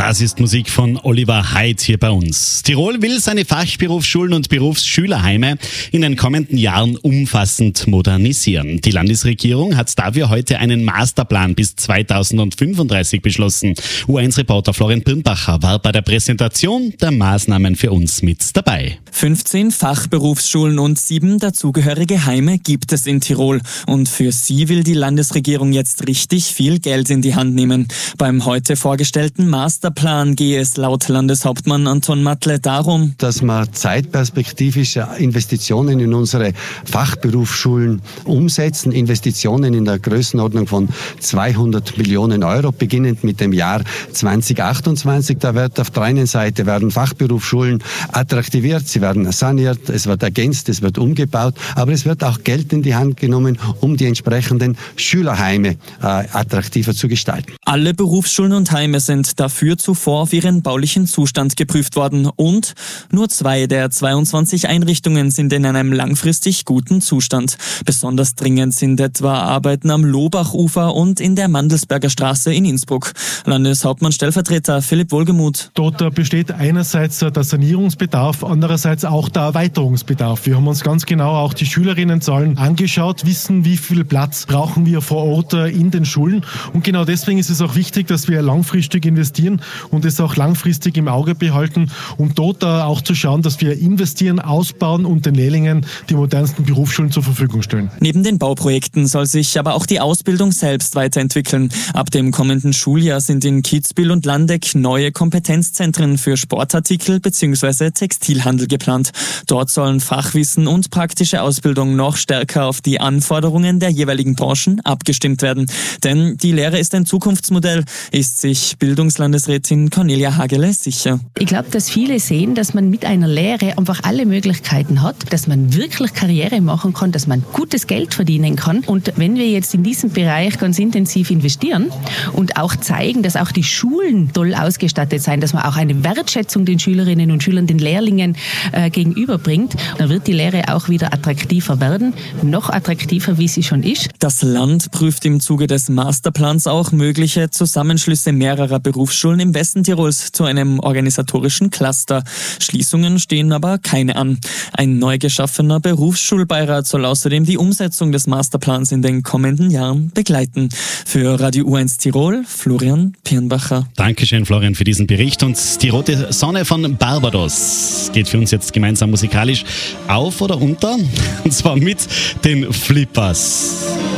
Das ist Musik von Oliver Heid hier bei uns. Tirol will seine Fachberufsschulen und Berufsschülerheime in den kommenden Jahren umfassend modernisieren. Die Landesregierung hat dafür heute einen Masterplan bis 2035 beschlossen. U1-Reporter Florian Birnbacher war bei der Präsentation der Maßnahmen für uns mit dabei. 15 Fachberufsschulen und 7 dazugehörige Heime gibt es in Tirol. Und für sie will die Landesregierung jetzt richtig viel Geld in die Hand nehmen. Beim heute vorgestellten Masterplan gehe es laut Landeshauptmann Anton Matle darum, dass wir zeitperspektivische Investitionen in unsere Fachberufsschulen umsetzen. Investitionen in der Größenordnung von 200 Millionen Euro, beginnend mit dem Jahr 2028. Da wird auf der einen Seite werden Fachberufsschulen attraktiviert, sie werden saniert, es wird ergänzt, es wird umgebaut, aber es wird auch Geld in die Hand genommen, um die entsprechenden Schülerheime attraktiver zu gestalten. Alle Berufsschulen und Heime sind dafür zuvor auf ihren baulichen Zustand geprüft worden und nur 2 der 22 Einrichtungen sind in einem langfristig guten Zustand. Besonders dringend sind etwa Arbeiten am Lohbachufer und in der Mandelsberger Straße in Innsbruck. Landeshauptmann-Stellvertreter Philipp Wohlgemuth. Dort besteht einerseits der Sanierungsbedarf, andererseits auch der Erweiterungsbedarf. Wir haben uns ganz genau auch die Schülerinnenzahlen angeschaut, wissen, wie viel Platz brauchen wir vor Ort in den Schulen. Und genau deswegen ist es auch wichtig, dass wir langfristig investieren und es auch langfristig im Auge behalten, um dort auch zu schauen, dass wir investieren, ausbauen und den Lehrlingen die modernsten Berufsschulen zur Verfügung stellen. Neben den Bauprojekten soll sich aber auch die Ausbildung selbst weiterentwickeln. Ab dem kommenden Schuljahr sind in Kitzbühel und Landeck neue Kompetenzzentren für Sportartikel bzw. Textilhandel geplant. Dort sollen Fachwissen und praktische Ausbildung noch stärker auf die Anforderungen der jeweiligen Branchen abgestimmt werden. Denn die Lehre ist ein Zukunftsmodell, ist sich Bildungslandesrätin Cornelia Hagele sicher. Ich glaube, dass viele sehen, dass man mit einer Lehre einfach alle Möglichkeiten hat, dass man wirklich Karriere machen kann, dass man gutes Geld verdienen kann. Und wenn wir jetzt in diesem Bereich ganz intensiv investieren und auch zeigen, dass auch die Schulen toll ausgestattet sind, dass man auch eine Wertschätzung den Schülerinnen und Schülern, den Lehrlingen gegenüberbringt, dann wird die Lehre auch wieder attraktiver werden, noch attraktiver, wie sie schon ist. Das Land prüft im Zuge des Masterplans auch mögliche Zusammenschlüsse mehrerer Berufsschulen im Westen Tirols zu einem organisatorischen Cluster. Schließungen stehen aber keine an. Ein neu geschaffener Berufsschulbeirat soll außerdem die Umsetzung des Masterplans in den kommenden Jahren begleiten. Für Radio U1 Tirol, Florian Pirnbacher. Dankeschön, Florian, für diesen Bericht. Und die rote Sonne von Barbados geht für uns jetzt gemeinsam musikalisch auf oder unter. Und zwar mit den Flippers.